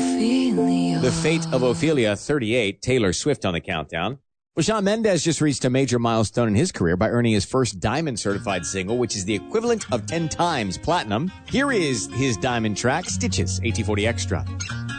Ophelia. The Fate of Ophelia, 38, Taylor Swift on the countdown. Well, Shawn Mendes just reached a major milestone in his career by earning his first Diamond certified single, which is the equivalent of 10 times platinum. Here is his Diamond track, Stitches, AT40 Extra.